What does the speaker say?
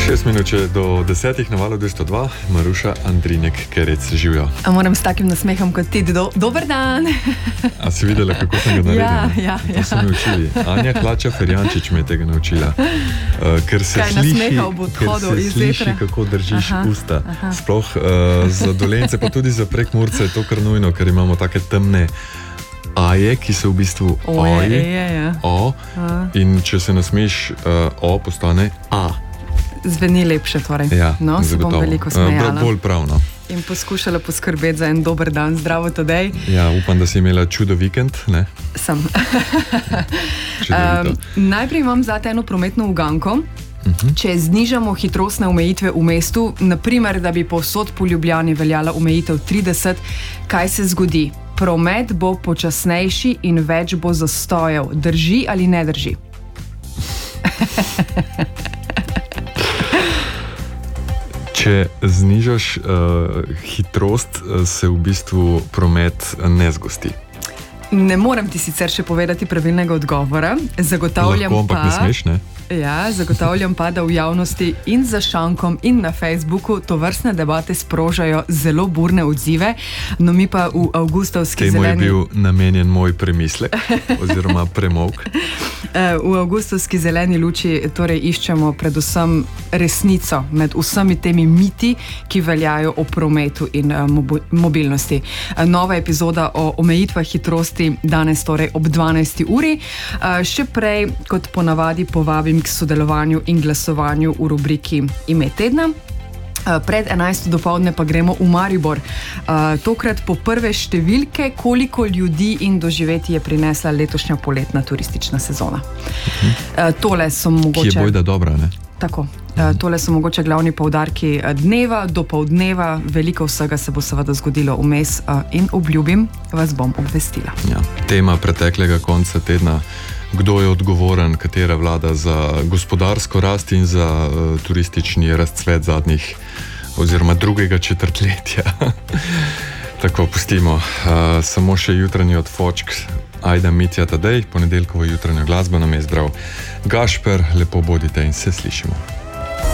6 minut do 10 na valu 202, Maruša Andrinek, Kerec, živijo. A moram s takim nasmehom kot ti, dober dan. A si videla, kako sem ga naredila? Ja. To so mi učili. Anja Klača Ferjančič me je tega naučila. Ker se sliši, kako držiš usta. Sploh za Dolence, pa tudi za Prekmurce je to kar nujno, ker imamo take temne aje, ki so v bistvu o, in če se nasmeš, o postane a. Zveni lepše torej. Ja, no, se bom veliko smejala. Bolj pravno. In poskušala poskrbeti za en dober dan, zdravo todej. Ja, upam, da si imela čudo vikend, ne? Sem. Najprej imam zate eno prometno uganko. Če znižamo hitrostne omejitve v mestu, naprimer, da bi povsod po Ljubljani veljala omejitev 30, kaj se zgodi? Promet bo počasnejši in več bo zastojev. Drži ali ne drži? Če znižaš hitrost, se v bistvu promet ne zgosti. Ne morem ti sicer še povedati pravilnega odgovora. Zagotavljam lahko, ampak ne smeš, ne? Ja, zagotavljam pa, da v javnosti in za šankom in na Facebooku to vrstne debate sprožajo zelo burne odzive. No, mi pa v avgustovski zeleni... Temu je bil namenjen moj premislek oziroma premolk. V avgustovski zeleni luči torej iščemo predvsem resnico med vsemi temi miti, ki veljajo o prometu in mobilnosti. Nova epizoda o omejitvah hitrosti danes torej ob 12. uri. Še prej, kot ponavadi, povabim k sodelovanju in glasovanju v rubriki Ime tedna. Pred 11. dopoldne pa gremo v Maribor. Tokrat po prve številke, koliko ljudi in doživeti je prinesla letošnja poletna turistična sezona. Tole so mogoče... Ki je bojda dobra, ne? Tako. Tole so mogoče glavni poudarki dneva, do poldneva. Veliko vsega se bo seveda zgodilo vmes in obljubim, vas bom obvestila. Ja, tema preteklega konca tedna. Kdo je odgovoren, katera vlada za gospodarsko rast in za turistični razcvet zadnjih oziroma drugega četrtletja. Tako, pustimo. Samo še jutranji odfočk Ajda, Mitja, Tadej, ponedeljkovo jutranjo glasbo nam je zbral Gašper. Lepo bodite in se slišimo.